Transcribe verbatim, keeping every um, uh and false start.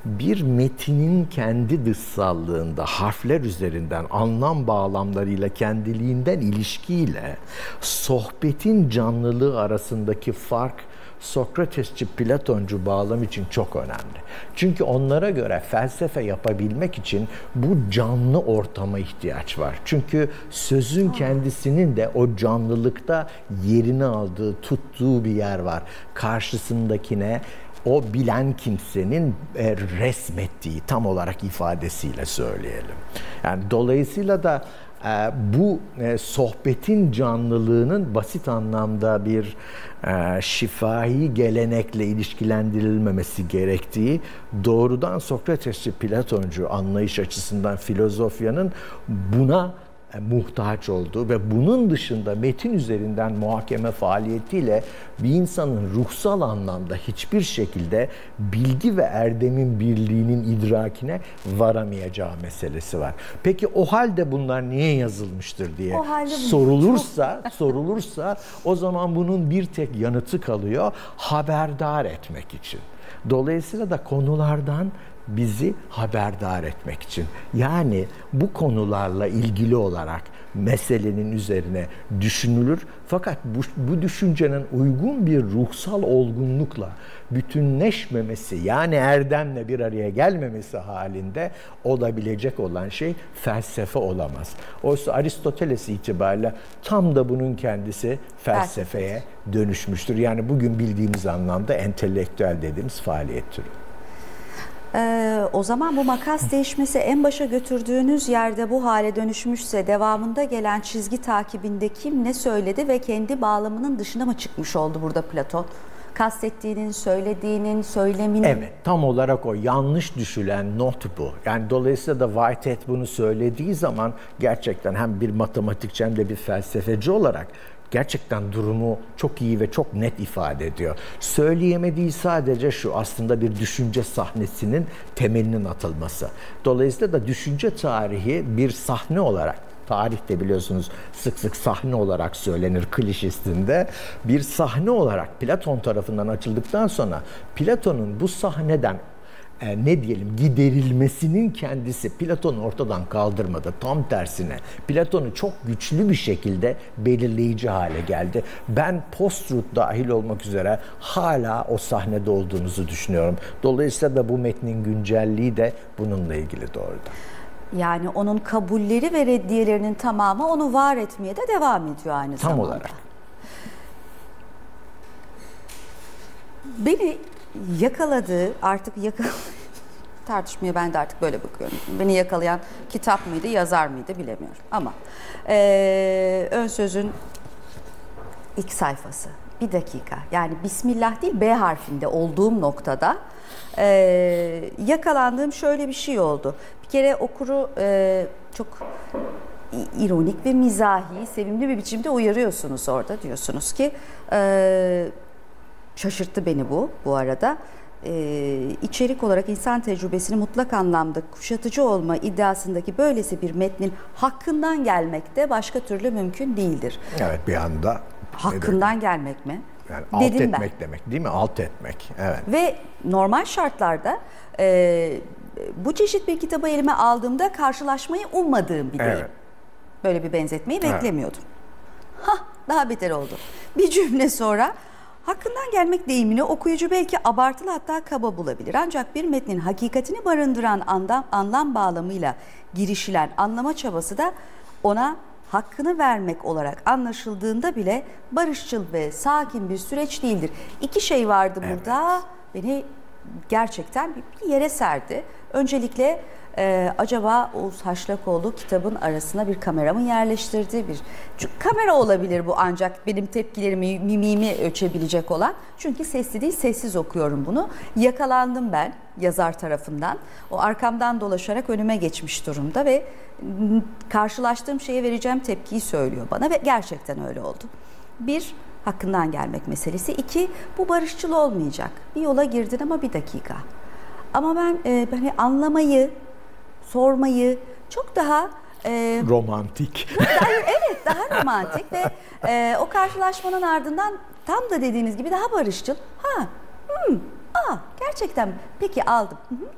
bir metinin kendi dışsallığında, harfler üzerinden, anlam bağlamlarıyla, kendiliğinden ilişkiyle sohbetin canlılığı arasındaki fark Sokratesçi, Platoncu bağlam için çok önemli. Çünkü onlara göre felsefe yapabilmek için bu canlı ortama ihtiyaç var. Çünkü sözün kendisinin de o canlılıkta yerini aldığı, tuttuğu bir yer var. Karşısındakine o bilen kimsenin e, resmettiği, tam olarak ifadesiyle söyleyelim. Yani dolayısıyla da e, bu e, sohbetin canlılığının basit anlamda bir e, şifahi gelenekle ilişkilendirilmemesi gerektiği, doğrudan Sokratesçi, Platoncu anlayış açısından filozofyanın buna muhtaç olduğu ve bunun dışında metin üzerinden muhakeme faaliyetiyle bir insanın ruhsal anlamda hiçbir şekilde bilgi ve erdemin birliğinin idrakine varamayacağı meselesi var. Peki o halde bunlar niye yazılmıştır diye sorulursa, sorulursa o zaman bunun bir tek yanıtı kalıyor: haberdar etmek için. Dolayısıyla da konulardan bizi haberdar etmek için. Yani bu konularla ilgili olarak meselenin üzerine düşünülür. Fakat bu, bu düşüncenin uygun bir ruhsal olgunlukla bütünleşmemesi, yani erdemle bir araya gelmemesi halinde olabilecek olan şey felsefe olamaz. Oysa Aristoteles itibariyle tam da bunun kendisi felsefeye dönüşmüştür. Yani bugün bildiğimiz anlamda entelektüel dediğimiz faaliyet türü. Ee, o zaman bu makas değişmesi en başa götürdüğünüz yerde bu hale dönüşmüşse, devamında gelen çizgi takibinde kim ne söyledi ve kendi bağlamının dışına mı çıkmış oldu burada Platon? Kastettiğinin, söylediğinin, söyleminin... Evet, tam olarak o yanlış düşülen not bu. Yani dolayısıyla da Whitehead bunu söylediği zaman gerçekten hem bir matematikçi hem de bir felsefeci olarak gerçekten durumu çok iyi ve çok net ifade ediyor. Söyleyemediği sadece şu: aslında bir düşünce sahnesinin temelinin atılması. Dolayısıyla da düşünce tarihi bir sahne olarak, tarihte biliyorsunuz sık sık sahne olarak söylenir klişesinde, bir sahne olarak Platon tarafından açıldıktan sonra Platon'un bu sahneden E, ne diyelim giderilmesinin kendisi Platon'u ortadan kaldırmadı. Tam tersine Platon'u çok güçlü bir şekilde belirleyici hale geldi. Ben Post-Truth dahil olmak üzere hala o sahnede olduğunuzu düşünüyorum. Dolayısıyla da bu metnin güncelliği de bununla ilgili doğrudan. Yani onun kabulleri ve reddiyelerinin tamamı onu var etmeye de devam ediyor aynı Tam zamanda. olarak. Beni yakaladığı, artık yakal tartışmaya ben de artık böyle bakıyorum. Beni yakalayan kitap mıydı, yazar mıydı bilemiyorum. Ama ee, ön sözün ilk sayfası. Bir dakika. Yani Bismillah değil, B harfinde olduğum noktada ee, yakalandığım şöyle bir şey oldu. Bir kere okuru ee, çok ironik ve mizahi, sevimli bir biçimde uyarıyorsunuz orada. Diyorsunuz ki ee, şaşırttı beni bu bu arada. Ee, içerik olarak insan tecrübesini mutlak anlamda kuşatıcı olma iddiasındaki böylesi bir metnin hakkından gelmek de başka türlü mümkün değildir. Evet, bir anda. Hakkından gelmek mi? Yani alt Dedim etmek ben. demek değil mi? Alt etmek. Evet. Ve normal şartlarda e, bu çeşit bir kitabı elime aldığımda karşılaşmayı ummadığım bir deyim. Evet. Böyle bir benzetmeyi Evet. beklemiyordum. Hah, daha beter oldu. Bir cümle sonra hakkından gelmek deyimini okuyucu belki abartılı, hatta kaba bulabilir. Ancak bir metnin hakikatini barındıran anlam, anlam bağlamıyla girişilen anlama çabası da ona hakkını vermek olarak anlaşıldığında bile barışçıl ve sakin bir süreç değildir. İki şey vardı burada. Evet. Beni gerçekten bir yere serdi. Öncelikle Ee, acaba Oğuz Haşlakoğlu kitabın arasına bir kamera mı yerleştirdi? Bir çünkü kamera olabilir bu, ancak benim tepkilerimi, mimimi ölçebilecek olan. Çünkü sesli değil, sessiz okuyorum bunu. Yakalandım ben yazar tarafından. O arkamdan dolaşarak önüme geçmiş durumda ve karşılaştığım şeye vereceğim tepkiyi söylüyor bana ve gerçekten öyle oldu. Bir, hakkından gelmek meselesi. İki, bu barışçıl olmayacak. Bir yola girdin ama bir dakika. Ama ben e, hani anlamayı, sormayı çok daha e, romantik. Daha, evet, daha romantik ve e, o karşılaşmanın ardından tam da dediğiniz gibi daha barışçıl. Ha, hmm, aa, gerçekten peki aldım. Hı hı.